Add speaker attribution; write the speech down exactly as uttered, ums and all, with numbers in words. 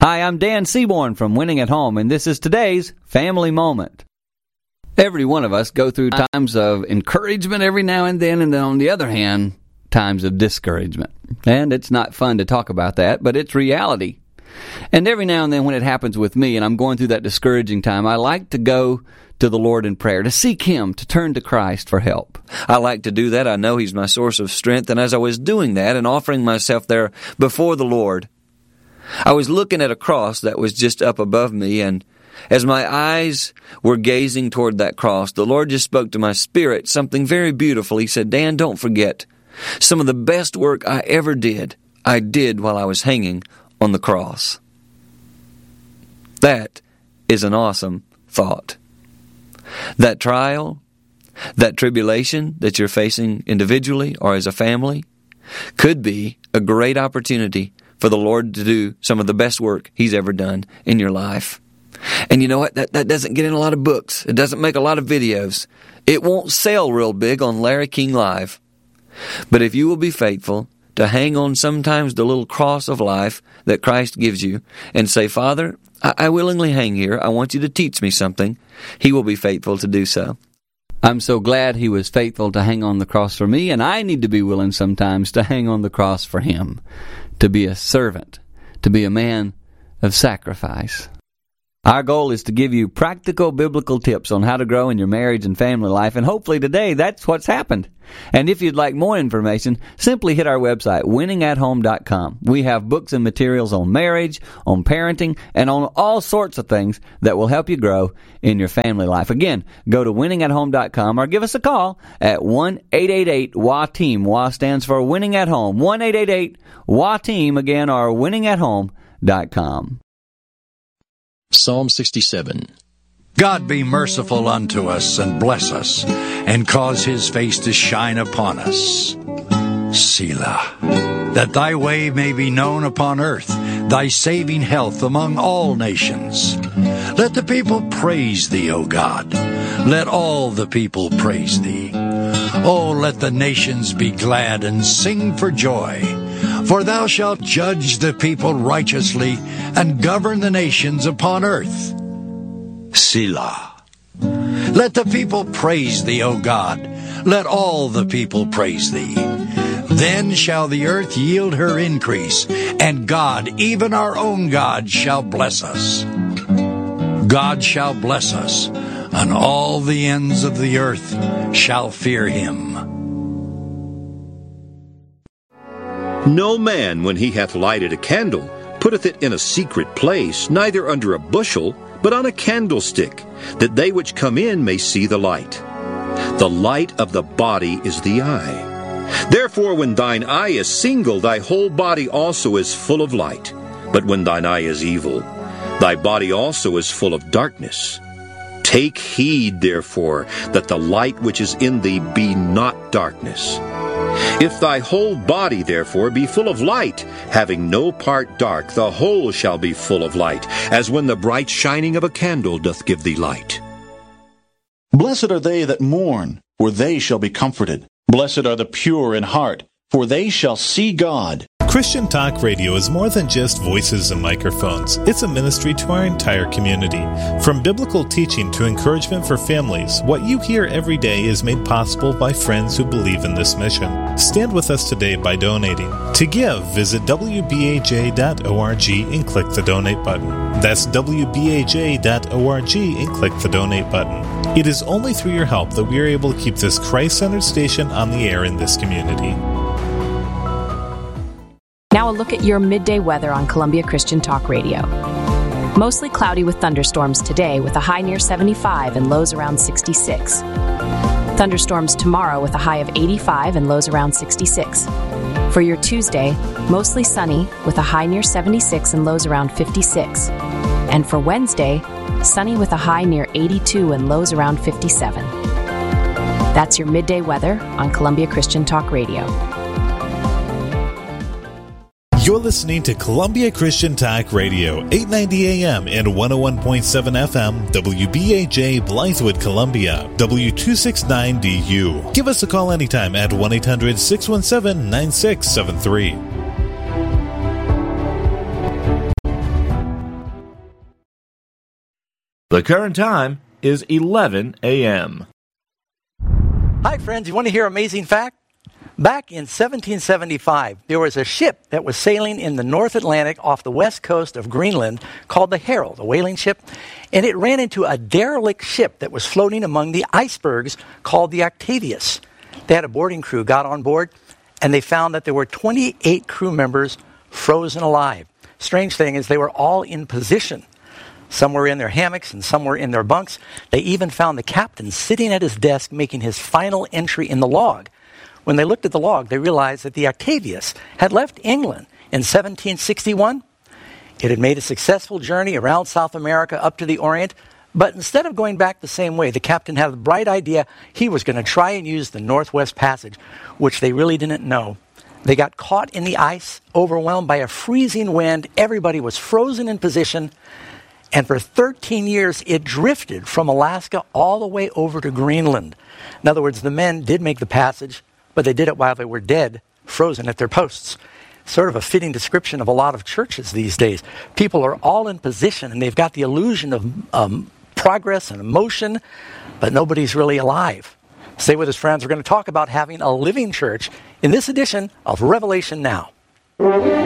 Speaker 1: Hi, I'm Dan Seaborn from Winning at Home, and this is today's Family Moment. Every one of us go through times of encouragement every now and then, and then on the other hand, times of discouragement. And it's not fun to talk about that, but it's reality. And every now and then when it happens with me and I'm going through that discouraging time, I like to go to the Lord in prayer, to seek Him, to turn to Christ for help.
Speaker 2: I like to do that. I know He's my source of strength, and as I was doing that and offering myself there before the Lord, I was looking at a cross that was just up above me, and as my eyes were gazing toward that cross, the Lord just spoke to my spirit something very beautiful. He said, Dan, don't forget, some of the best work I ever did, I did while I was hanging on the cross. That is an awesome thought. That trial, that tribulation that you're facing individually or as a family could be a great opportunity for the Lord to do some of the best work He's ever done in your life. And you know what? That, that doesn't get in a lot of books. It doesn't make a lot of videos. It won't sell real big on Larry King Live. But if you will be faithful to hang on sometimes the little cross of life that Christ gives you and say, Father, I, I willingly hang here. I want you to teach me something. He will be faithful to do so.
Speaker 1: I'm so glad He was faithful to hang on the cross for me, and I need to be willing sometimes to hang on the cross for Him, to be a servant, to be a man of sacrifice. Our goal is to give you practical biblical tips on how to grow in your marriage and family life, and hopefully today that's what's happened. And if you'd like more information, simply hit our website, winning at home dot com. We have books and materials on marriage, on parenting, and on all sorts of things that will help you grow in your family life. Again, go to winning at home dot com or give us a call at one eight eight eight W A T E A M. W A stands for Winning at Home. one eight eight eight W A T E A M, again, or winning at home dot com.
Speaker 3: Psalm sixty-seven.
Speaker 4: God be merciful unto us, and bless us, and cause His face to shine upon us. Selah. That Thy way may be known upon earth, Thy saving health among all nations. Let the people praise Thee, O God. Let all the people praise Thee. Oh, let the nations be glad and sing for joy. For Thou shalt judge the people righteously, and govern the nations upon earth. Selah. Let the people praise Thee, O God. Let all the people praise Thee. Then shall the earth yield her increase, and God, even our own God, shall bless us. God shall bless us, and all the ends of the earth shall fear Him.
Speaker 5: No man, when he hath lighted a candle, putteth it in a secret place, neither under a bushel, but on a candlestick, that they which come in may see the light. The light of the body is the eye. Therefore, when thine eye is single, thy whole body also is full of light. But when thine eye is evil, thy body also is full of darkness. Take heed, therefore, that the light which is in thee be not darkness. If thy whole body, therefore, be full of light, having no part dark, the whole shall be full of light, as when the bright shining of a candle doth give thee light.
Speaker 6: Blessed are they that mourn, for they shall be comforted. Blessed are the pure in heart, for they shall see God.
Speaker 7: Christian Talk Radio is more than just voices and microphones. It's a ministry to our entire community. From biblical teaching to encouragement for families, what you hear every day is made possible by friends who believe in this mission. Stand with us today by donating. To give, visit w b a j dot org and click the donate button. That's w b a j dot org and click the donate button. It is only through your help that we are able to keep this Christ-centered station on the air in this community.
Speaker 8: Now a look at your midday weather on Columbia Christian Talk Radio. Mostly cloudy with thunderstorms today, with a high near seventy-five and lows around sixty-six. Thunderstorms tomorrow with a high of eighty-five and lows around sixty-six. For your Tuesday, mostly sunny with a high near seventy-six and lows around fifty-six. And for Wednesday, sunny with a high near eighty-two and lows around fifty-seven. That's your midday weather on Columbia Christian Talk Radio.
Speaker 7: You're listening to Columbia Christian Talk Radio, eight ninety A M and one oh one point seven F M, W B A J, Blythewood, Columbia, W two sixty-nine D U. Give us a call anytime at one eight hundred six one seven nine six seven three.
Speaker 9: The current time is eleven a.m.
Speaker 10: Hi, friends. You want to hear an amazing fact? Back in seventeen seventy-five, there was a ship that was sailing in the North Atlantic off the west coast of Greenland called the Herald, a whaling ship, and it ran into a derelict ship that was floating among the icebergs called the Octavius. They had a boarding crew, got on board, and they found that there were twenty-eight crew members frozen alive. Strange thing is they were all in position. Some were in their hammocks and some were in their bunks. They even found the captain sitting at his desk making his final entry in the log. When they looked at the log, they realized that the Octavius had left England in seventeen sixty-one. It had made a successful journey around South America up to the Orient, but instead of going back the same way, the captain had a bright idea. He was going to try and use the Northwest Passage, which they really didn't know. They got caught in the ice, overwhelmed by a freezing wind. Everybody was frozen in position. And for thirteen years, it drifted from Alaska all the way over to Greenland. In other words, the men did make the passage, but they did it while they were dead, frozen at their posts. Sort of a fitting description of a lot of churches these days. People are all in position, and they've got the illusion of um, progress and emotion, but nobody's really alive. Stay with us, friends. We're going to talk about having a living church in this edition of Revelation Now.